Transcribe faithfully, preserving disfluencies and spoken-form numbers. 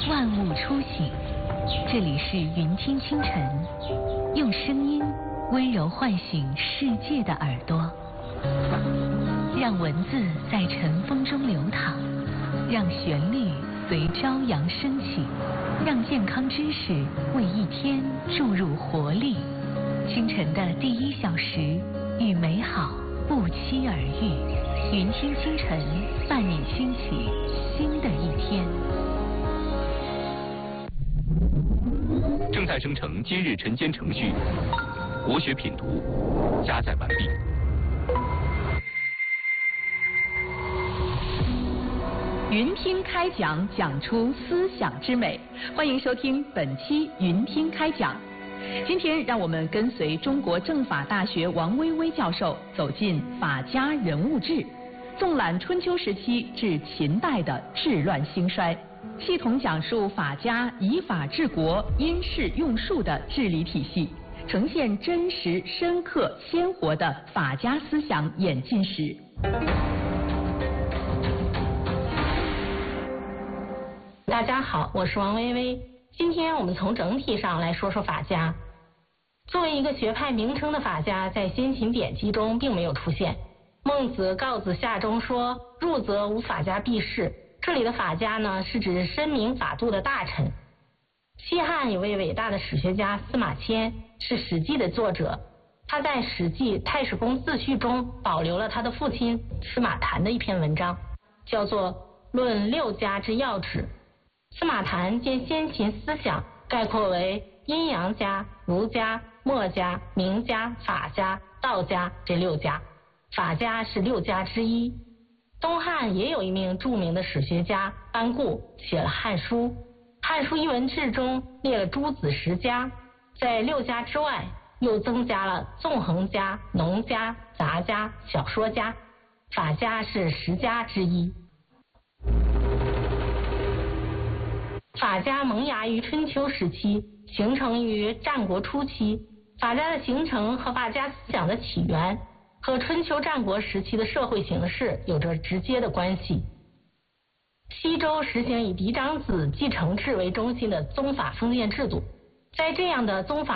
万物初醒，这里是云听清晨，用声音温柔唤醒世界的耳朵，让文字在晨风中流淌，让旋律随朝阳升起，让健康知识为一天注入活力。清晨的第一小时，与美好不期而遇。云听清晨，伴你兴起新的一天。 正在生成今日晨间程序，国学品读加载完毕。 云听开讲，讲出思想之美。欢迎收听本期云听开讲。今天让我们跟随中国政法大学王薇薇教授走进法家人物志，纵览春秋时期至秦代的治乱兴衰，系统讲述法家以法治国、因势用术的治理体系，呈现真实、深刻、鲜活的法家思想演进史。 大家好，我是王薇薇。今天我们从整体上来说说法家。作为一个学派名称的法家，在先秦典籍中并没有出现。孟子《告子下》中说：“入则无法家避世。”这里的法家呢，是指深明法度的大臣。西汉有位伟大的史学家司马迁，是《史记》的作者。他在《史记·太史公自序》中保留了他的父亲司马谈的一篇文章，叫做《论六家之要旨》。司马谈将先秦思想概括为阴阳家、儒家、墨家、名家、法家、道家这六家，法家是六家之一。东汉也有一名著名的史学家班固写了《汉书》，《汉书·艺文志》中列了诸子十家，在六家之外又增加了纵横家、农家、杂家、小说家，法家是十家之一。法家萌芽于春秋时期，形成于战国初期。法家的形成和法家思想的起源和春秋战国时期的社会形势有着直接的关系。西周实行以嫡长子继承制为中心的宗法封建制度，在这样的宗法